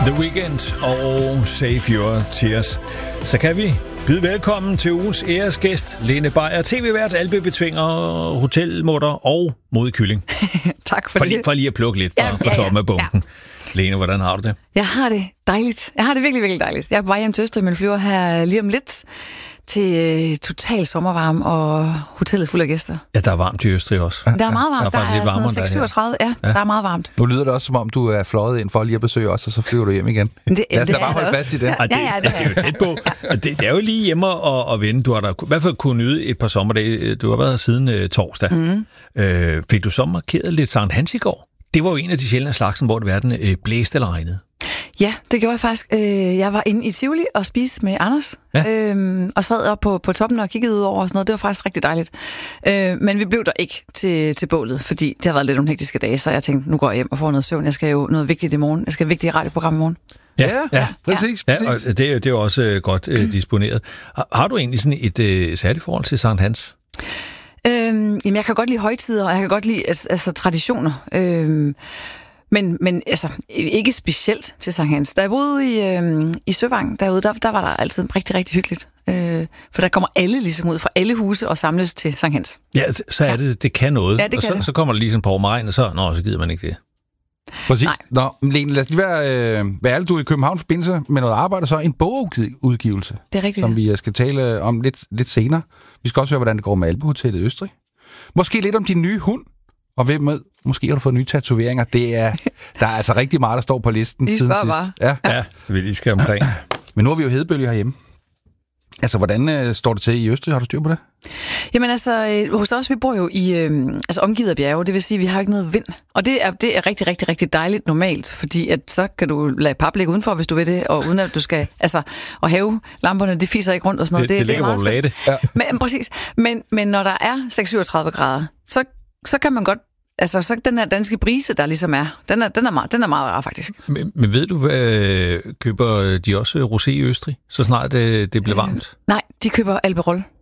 The Weeknd og Save Your Tears. Så kan vi byde velkommen til ugens æresgæst, Lene Beyer, tv-vært, alpebetvinger, hotelmutter og modekylling. Tak for det. For lige at plukke lidt fra toppen af bunken. Ja. Lene, hvordan har du det? Jeg har det dejligt. Jeg har det virkelig, virkelig dejligt. Jeg er på vej hjem til Østrig, men flyver her lige om lidt til total sommervarme og hotellet fuld af gæster. Ja, der er varmt i Østrig også. Der er meget varmt. Der er sådan 36. Ja, der er meget varmt. Nu lyder det også, som om du er fløjet ind for lige at besøge os, og så flyver du hjem igen. Lad os da bare holde fast i det. Det er jo tæt på. Det er jo lige hjemme og vende. Du har da i hvert fald kunnet nyde et par sommerdage. Du har været her siden torsdag. Fik du så markeret lidt Sankt Hans i går? Det var jo en af de sjældne slagsen, hvor det verden blæste eller regnede. Ja, det gjorde jeg faktisk. Jeg var inde i Tivoli og spiste med Anders, og sad op på toppen og kiggede ud over og sådan noget. Det var faktisk rigtig dejligt. Men vi blev der ikke til bålet, fordi det har været lidt nogle hektiske dage, så jeg tænkte, nu går jeg hjem og får noget søvn. Jeg skal jo noget vigtigt i morgen. Jeg skal have et vigtigt radioprogram i morgen. Ja, præcis. Ja, og det er jo også godt disponeret. Har du egentlig sådan et særligt forhold til Sankt Hans? Jamen, jeg kan godt lide højtider, og jeg kan godt lide altså traditioner. Men altså, ikke specielt til Sankt Hans. Da jeg boede i Søvang derude, der var der altid rigtig, rigtig hyggeligt. For der kommer alle ligesom ud fra alle huse og samles til Sankt Hans. Ja, så er det kan noget. Ja, det kan og så kommer der ligesom på omegn, og så gider man ikke det. Præcis. Nej. Nå, Lene, lad os lige være ærlig. Du er i København forbindelse med noget arbejde, så en bogudgivelse. Det er rigtigt. Som vi skal tale om lidt senere. Vi skal også høre, hvordan det går med Alpehotellet i Østrig. Måske lidt om din nye hund. Og hvem med? Måske har du fået nye tatoveringer. Der er altså rigtig meget, der står på listen siden sidst. Ja, vi lige skal omkring. Men nu har vi jo hedebølge herhjemme. Altså, hvordan står det til i Østrig? Har du styr på det? Jamen altså, hos os, vi bor jo i omgivet af bjerge, det vil sige, at vi har ikke noget vind. Og det er rigtig, rigtig, rigtig dejligt normalt, fordi at så kan du lade pap ligge udenfor, hvis du vil det, og uden at du skal, og have lamperne, det fiser ikke rundt og sådan noget. Det ligger, hvor du lagde det. Ja. Men præcis. Men når der er 36 grader, så kan man godt. Altså, så den her danske brise, der ligesom er, den er meget rar, faktisk. Men ved du, køber de også rosé i Østrig, så snart det bliver varmt? Nej, de køber Alperol.